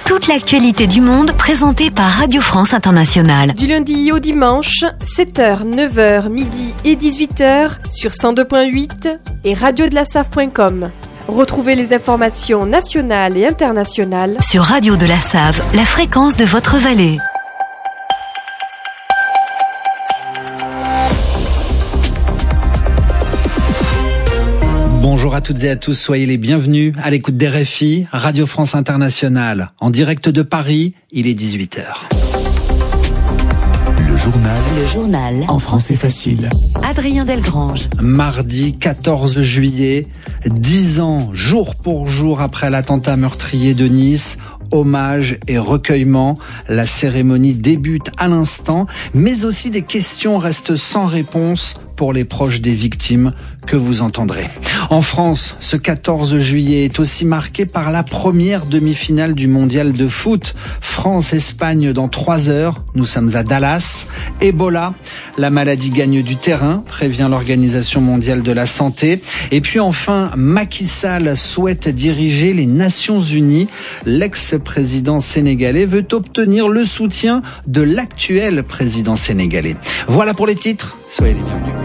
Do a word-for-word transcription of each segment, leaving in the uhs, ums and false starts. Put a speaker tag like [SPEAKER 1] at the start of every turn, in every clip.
[SPEAKER 1] Toute l'actualité du monde présentée par Radio France Internationale.
[SPEAKER 2] Du lundi au dimanche, sept heures, neuf heures, midi et dix-huit heures sur cent deux point huit et radio de la S A V point com. Retrouvez les informations nationales et internationales
[SPEAKER 1] sur Radio de la S A V, la fréquence de votre vallée.
[SPEAKER 3] Bonjour à toutes et à tous, soyez les bienvenus à l'écoute d'R F I, Radio France Internationale. En direct de Paris, il est dix-huit heures.
[SPEAKER 4] Le journal.
[SPEAKER 1] Le journal.
[SPEAKER 4] En français facile.
[SPEAKER 1] Adrien Delgrange.
[SPEAKER 3] Mardi quatorze juillet, dix ans, jour pour jour après l'attentat meurtrier de Nice. Hommage et recueillement. La cérémonie débute à l'instant, mais aussi des questions restent sans réponse pour les proches des victimes que vous entendrez. En France, ce quatorze juillet est aussi marqué par la première demi-finale du mondial de foot. France-Espagne dans trois heures. Nous sommes à Dallas. Ebola, la maladie gagne du terrain, prévient l'Organisation mondiale de la santé. Et puis enfin, Macky Sall souhaite diriger les Nations Unies. L'ex-président sénégalais veut obtenir le soutien de l'actuel président sénégalais. Voilà pour les titres. Soyez les bienvenus.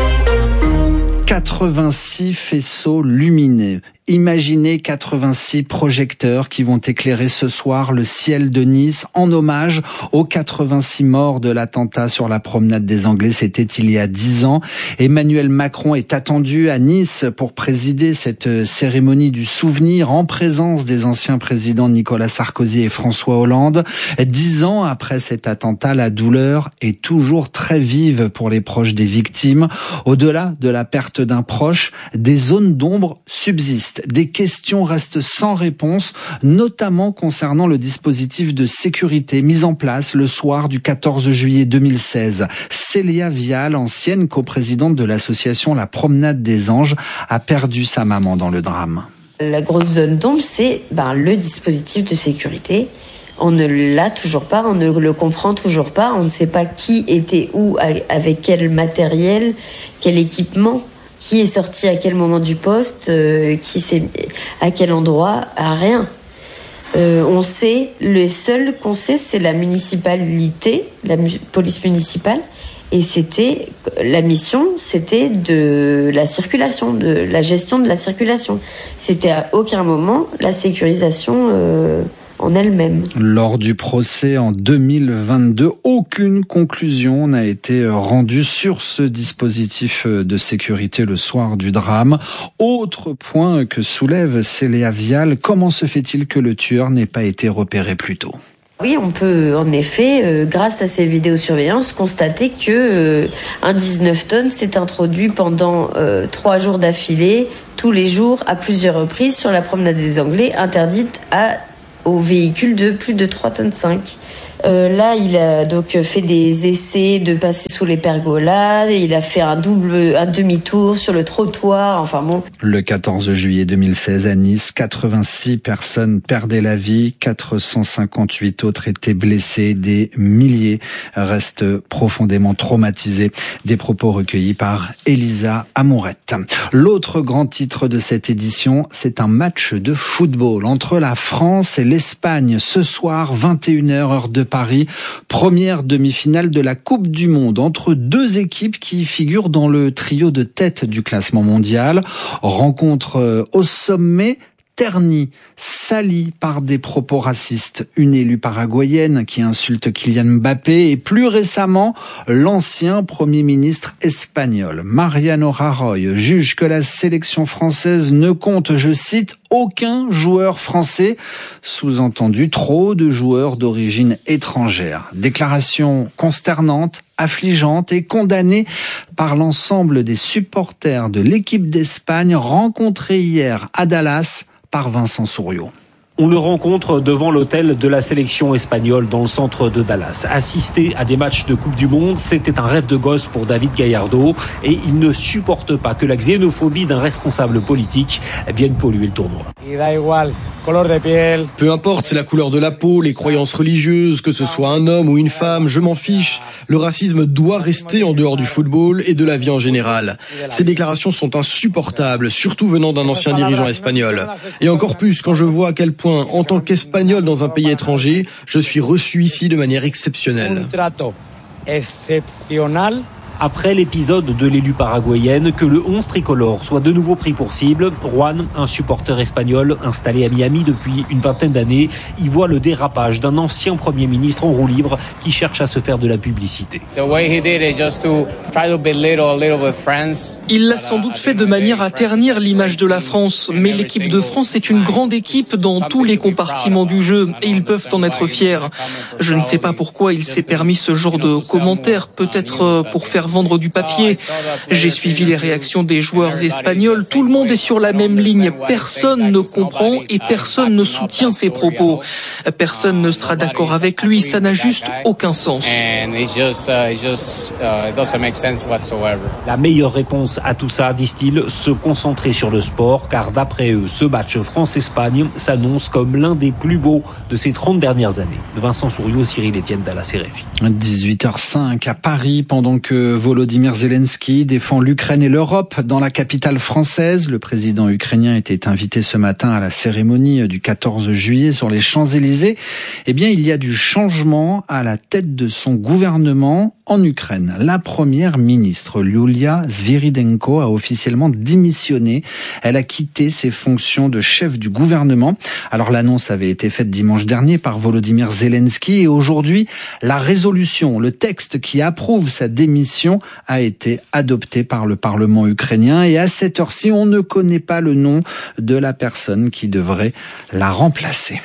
[SPEAKER 3] quatre-vingt-six faisceaux lumineux. Imaginez quatre-vingt-six projecteurs qui vont éclairer ce soir le ciel de Nice en hommage aux quatre-vingt-six morts de l'attentat sur la promenade des Anglais. C'était il y a dix ans. Emmanuel Macron est attendu à Nice pour présider cette cérémonie du souvenir en présence des anciens présidents Nicolas Sarkozy et François Hollande. Dix ans après cet attentat, la douleur est toujours très vive pour les proches des victimes. Au-delà de la perte d'un proche, des zones d'ombre subsistent. Des questions restent sans réponse, notamment concernant le dispositif de sécurité mis en place le soir du quatorze juillet deux mille seize. Célia Vial, ancienne coprésidente de l'association La Promenade des Anges, a perdu sa maman dans le drame.
[SPEAKER 5] La grosse zone d'ombre, c'est ben, le dispositif de sécurité. On ne l'a toujours pas, on ne le comprend toujours pas, on ne sait pas qui était où, avec quel matériel, quel équipement. Qui est sorti à quel moment du poste, euh, qui sait à quel endroit, à rien. Euh, on sait, le seul qu'on sait, c'est la municipalité, la mu- police municipale, et c'était la mission, c'était de la circulation, de la gestion de la circulation. C'était à aucun moment la sécurisation euh, en elle-même.
[SPEAKER 3] Lors du procès en deux mille vingt-deux, aucune conclusion n'a été rendue sur ce dispositif de sécurité le soir du drame. Autre point que soulève Célia Vial, comment se fait-il que le tueur n'ait pas été repéré plus tôt ?
[SPEAKER 5] Oui, on peut en effet, euh, grâce à ces vidéosurveillances, constater que euh, un dix-neuf tonnes s'est introduit pendant euh, trois jours d'affilée, tous les jours, à plusieurs reprises, sur la promenade des Anglais, interdite à aux véhicules de plus de trois tonnes cinq. Euh, là, il a donc fait des essais de passer sous les pergolas, et il a fait un double, un demi-tour sur le trottoir, enfin bon.
[SPEAKER 3] Le quatorze juillet deux mille seize à Nice, quatre-vingt-six personnes perdaient la vie, quatre cent cinquante-huit autres étaient blessés, des milliers restent profondément traumatisés. Des propos recueillis par Elisa Amourette. L'autre grand titre de cette édition, c'est un match de football entre la France et l'Espagne. Ce soir, vingt et une heures, heure de Paris, première demi-finale de la Coupe du Monde entre deux équipes qui figurent dans le trio de tête du classement mondial. Rencontre au sommet, ternie, salie par des propos racistes. Une élue paraguayenne qui insulte Kylian Mbappé et plus récemment, l'ancien Premier ministre espagnol, Mariano Rajoy, juge que la sélection française ne compte, je cite, aucun joueur français, sous-entendu trop de joueurs d'origine étrangère. Déclaration consternante, affligeante et condamnée par l'ensemble des supporters de l'équipe d'Espagne rencontrés hier à Dallas par Vincent Souriau.
[SPEAKER 6] On le rencontre devant l'hôtel de la sélection espagnole dans le centre de Dallas. Assister à des matchs de Coupe du Monde, c'était un rêve de gosse pour David Gallardo et il ne supporte pas que la xénophobie d'un responsable politique vienne polluer le tournoi.
[SPEAKER 7] Peu importe, c'est la couleur de la peau, les croyances religieuses, que ce soit un homme ou une femme, je m'en fiche. Le racisme doit rester en dehors du football et de la vie en général. Ces déclarations sont insupportables, surtout venant d'un ancien dirigeant espagnol. Et encore plus quand je vois à quel point point. En tant qu'Espagnol dans un pays étranger, je suis reçu ici de manière exceptionnelle.
[SPEAKER 6] Après l'épisode de l'élu paraguayenne, que le onze tricolore soit de nouveau pris pour cible, Juan, un supporter espagnol installé à Miami depuis une vingtaine d'années, y voit le dérapage d'un ancien Premier ministre en roue libre qui cherche à se faire de la publicité.
[SPEAKER 4] Il l'a sans doute fait de manière à ternir l'image de la France, mais l'équipe de France est une grande équipe dans tous les compartiments du jeu et ils peuvent en être fiers. Je ne sais pas pourquoi il s'est permis ce genre de commentaires, peut-être pour faire vendre du papier. J'ai suivi les réactions des joueurs espagnols. Tout le monde est sur la même ligne. Personne ne comprend et personne ne soutient ses propos. Personne ne sera d'accord avec lui. Ça n'a juste aucun sens.
[SPEAKER 6] La meilleure réponse à tout ça, disent-ils, se concentrer sur le sport, car d'après eux, ce match France-Espagne s'annonce comme l'un des plus beaux de ces trente dernières années. De Vincent Souriau, Cyril Etienne, Dallas R F I.
[SPEAKER 3] dix-huit heures cinq à Paris, pendant que Volodymyr Zelensky défend l'Ukraine et l'Europe dans la capitale française. Le président ukrainien était invité ce matin à la cérémonie du quatorze juillet sur les Champs-Élysées. Eh bien, il y a du changement à la tête de son gouvernement en Ukraine. La première ministre, Yulia Sviridenko, a officiellement démissionné. Elle a quitté ses fonctions de chef du gouvernement. Alors, l'annonce avait été faite dimanche dernier par Volodymyr Zelensky et aujourd'hui, la résolution, le texte qui approuve sa démission a été adopté par le Parlement ukrainien et à cette heure-ci, on ne connaît pas le nom de la personne qui devrait la remplacer.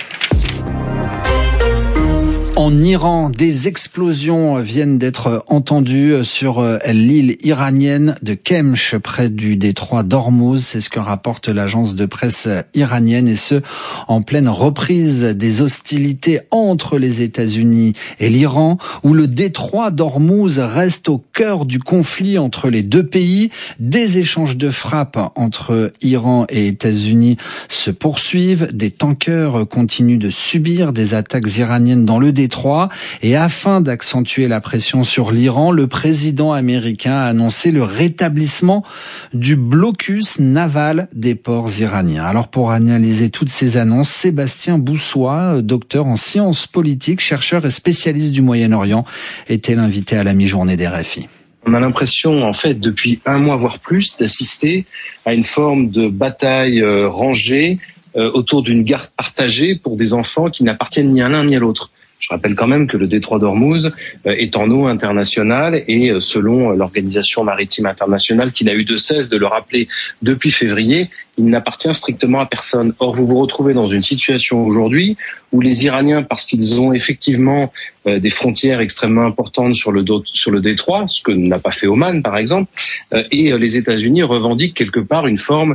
[SPEAKER 3] En Iran, des explosions viennent d'être entendues sur l'île iranienne de Kemch, près du détroit d'Ormuz. C'est ce que rapporte l'agence de presse iranienne, et ce, en pleine reprise des hostilités entre les États-Unis et l'Iran, où le détroit d'Ormuz reste au cœur du conflit entre les deux pays. Des échanges de frappes entre Iran et États-Unis se poursuivent. Des tankers continuent de subir des attaques iraniennes dans le détroit. Et afin d'accentuer la pression sur l'Iran, le président américain a annoncé le rétablissement du blocus naval des ports iraniens. Alors pour analyser toutes ces annonces, Sébastien Boussois, docteur en sciences politiques, chercheur et spécialiste du Moyen-Orient, était l'invité à la mi-journée des R F I.
[SPEAKER 8] On a l'impression, en fait, depuis un mois voire plus, d'assister à une forme de bataille euh, rangée euh, autour d'une garde partagée pour des enfants qui n'appartiennent ni à l'un ni à l'autre. Je rappelle quand même que le détroit d'Ormuz est en eau internationale et selon l'Organisation maritime internationale, qui n'a eu de cesse de le rappeler depuis février, il n'appartient strictement à personne. Or, vous vous retrouvez dans une situation aujourd'hui où les Iraniens, parce qu'ils ont effectivement des frontières extrêmement importantes sur le, sur le détroit, ce que n'a pas fait Oman par exemple, et les États-Unis revendiquent quelque part une forme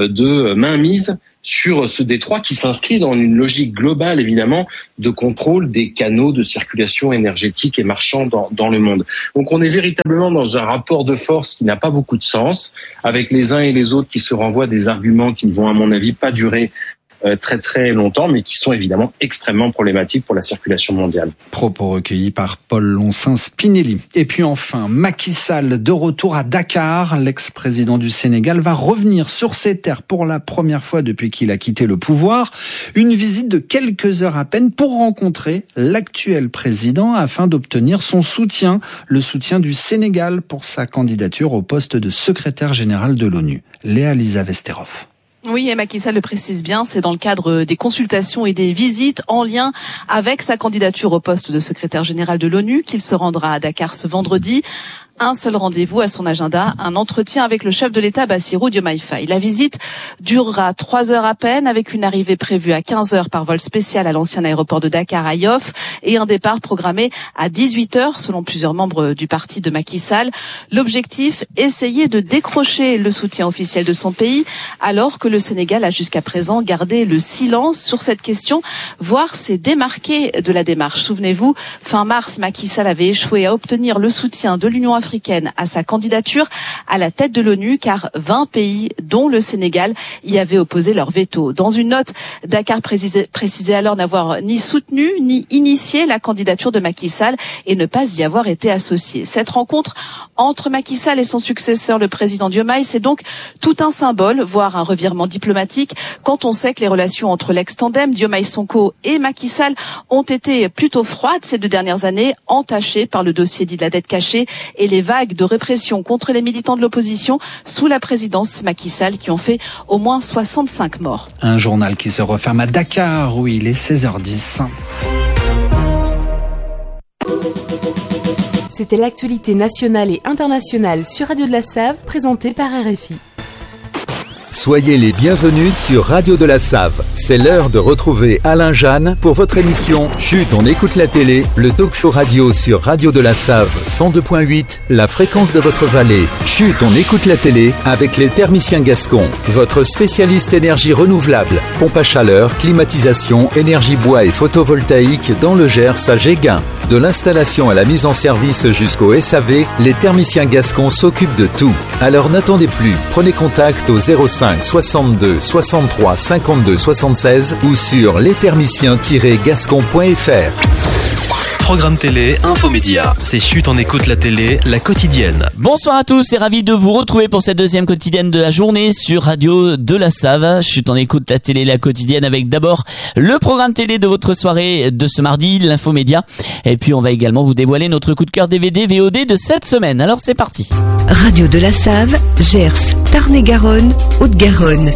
[SPEAKER 8] de mainmise sur ce détroit qui s'inscrit dans une logique globale, évidemment, de contrôle des canaux de circulation énergétique et marchand dans, dans le monde. Donc on est véritablement dans un rapport de force qui n'a pas beaucoup de sens, avec les uns et les autres qui se renvoient des arguments qui ne vont, à mon avis, pas durer Euh, très très longtemps, mais qui sont évidemment extrêmement problématiques pour la circulation mondiale.
[SPEAKER 3] Propos recueillis par Paul Loncin-Spinelli. Et puis enfin, Macky Sall de retour à Dakar. L'ex-président du Sénégal va revenir sur ses terres pour la première fois depuis qu'il a quitté le pouvoir. Une visite de quelques heures à peine pour rencontrer l'actuel président afin d'obtenir son soutien, le soutien du Sénégal pour sa candidature au poste de secrétaire général de l'ONU. Léa-Lisa Vesterov.
[SPEAKER 9] Oui, et Macky Sall le précise bien, c'est dans le cadre des consultations et des visites en lien avec sa candidature au poste de secrétaire général de l'ONU qu'il se rendra à Dakar ce vendredi. Un seul rendez-vous à son agenda, un entretien avec le chef de l'État Bassirou Diomaye Faye. La visite durera trois heures à peine, avec une arrivée prévue à quinze heures par vol spécial à l'ancien aéroport de Dakar à Yoff et un départ programmé à dix-huit heures selon plusieurs membres du parti de Macky Sall. L'objectif, essayer de décrocher le soutien officiel de son pays alors que le Sénégal a jusqu'à présent gardé le silence sur cette question, voire s'est démarqué de la démarche. Souvenez-vous, fin mars, Macky Sall avait échoué à obtenir le soutien de l'Union africaine africaine à sa candidature à la tête de l'ONU, car vingt pays, dont le Sénégal, y avaient opposé leur veto. Dans une note, Dakar précisait, précisait alors n'avoir ni soutenu ni initié la candidature de Macky Sall et ne pas y avoir été associé. Cette rencontre entre Macky Sall et son successeur, le président Diomaye, c'est donc tout un symbole, voire un revirement diplomatique, quand on sait que les relations entre l'ex-tandem Diomaye Sonko et Macky Sall ont été plutôt froides ces deux dernières années, entachées par le dossier dit de la dette cachée et les vagues de répression contre les militants de l'opposition sous la présidence Macky Sall qui ont fait au moins soixante-cinq morts.
[SPEAKER 3] Un journal qui se referme à Dakar où il est seize heures dix.
[SPEAKER 2] C'était l'actualité nationale et internationale sur Radio de la Save, présentée par R F I.
[SPEAKER 10] Soyez les bienvenus sur Radio de la Save. C'est l'heure de retrouver Alain Jeanne pour votre émission Chut, on écoute la télé, le talk show radio sur Radio de la Save cent deux point huit, la fréquence de votre vallée. Chut, on écoute la télé avec les thermiciens gascons, votre spécialiste énergie renouvelable, pompe à chaleur, climatisation, énergie bois et photovoltaïque dans le Gers à Géguin. De l'installation à la mise en service jusqu'au S A V, les thermiciens gascons s'occupent de tout. Alors n'attendez plus, prenez contact au zéro cinq soixante-deux soixante-trois cinquante-deux soixante-seize ou sur les thermiciens tiret gascon point f r.
[SPEAKER 11] Programme télé, infomédia. C'est Chut, on écoute la télé, la quotidienne.
[SPEAKER 12] Bonsoir à tous et ravi de vous retrouver pour cette deuxième quotidienne de la journée sur Radio de la Save. Chut, on écoute la télé, la quotidienne avec d'abord le programme télé de votre soirée de ce mardi, l'infomédia. Et puis on va également vous dévoiler notre coup de cœur D V D V O D de cette semaine. Alors c'est parti.
[SPEAKER 1] Radio de la Save, Gers, Tarn-et-Garonne, Haute-Garonne.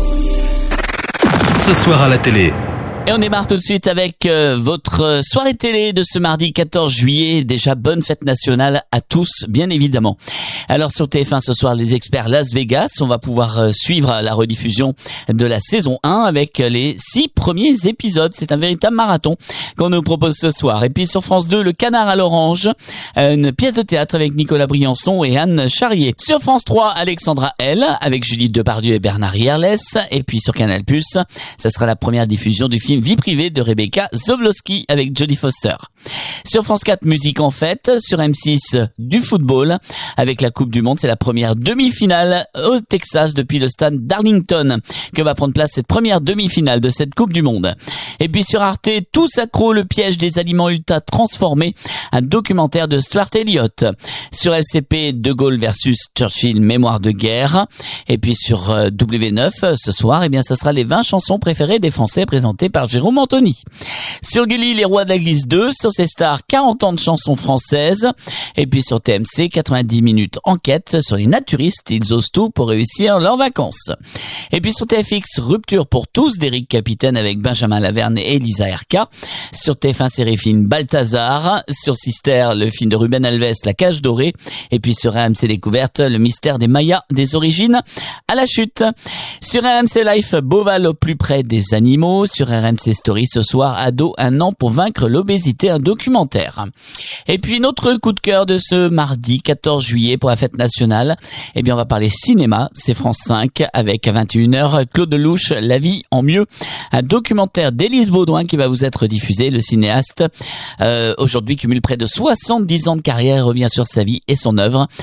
[SPEAKER 11] Ce soir à la télé.
[SPEAKER 12] Et on démarre tout de suite avec euh, votre soirée télé de ce mardi quatorze juillet. Déjà, bonne fête nationale à tous, bien évidemment. Alors sur T F un ce soir, les experts Las Vegas. On va pouvoir euh, suivre la rediffusion de la saison un avec les six premiers épisodes. C'est un véritable marathon qu'on nous propose ce soir. Et puis sur France deux, Le Canard à l'Orange, une pièce de théâtre avec Nicolas Briançon et Anne Charrier. Sur France trois, Alexandra L avec Judith Depardieu et Bernard Hierles. Et puis sur Canal plus, ça sera la première diffusion du film Vie privée de Rebecca Zowlowski avec Jodie Foster. Sur France quatre, Musique en fête. Sur M six, du football avec la Coupe du Monde. C'est la première demi-finale au Texas depuis le stade d'Arlington que va prendre place cette première demi-finale de cette Coupe du Monde. Et puis sur Arte, Tous accro, le piège des aliments ultra transformés, un documentaire de Stuart Elliott. Sur L C P, De Gaulle versus Churchill, mémoire de guerre. Et puis sur W neuf, ce soir, eh bien, ça sera les vingt chansons préférées des Français présentées par Jérôme Anthony. Sur Gulli, Les Rois de la Glisse deux. Sur ces stars, quarante ans de chansons françaises. Et puis sur T M C, quatre-vingt-dix minutes enquête sur les naturistes. Ils osent tout pour réussir leurs vacances. Et puis sur T F X, Rupture pour tous d'Éric Capitaine avec Benjamin Laverne et Elisa Erka. Sur T F un, série film Balthazar. Sur Sister, le film de Ruben Alves, La Cage Dorée. Et puis sur R M C Découverte, le mystère des Mayas, des origines à la chute. Sur R M C Life, Beauval au plus près des animaux. Sur R M C Story, ce soir, Ado, un an pour vaincre l'obésité, un documentaire. Et puis notre coup de cœur de ce mardi quatorze juillet pour la fête nationale, eh bien on va parler cinéma, c'est France cinq avec à vingt et une heures Claude Lelouch, La vie en mieux, un documentaire d'Élise Baudouin qui va vous être diffusé. Le cinéaste euh, aujourd'hui cumule près de soixante-dix ans de carrière et revient sur sa vie et son œuvre.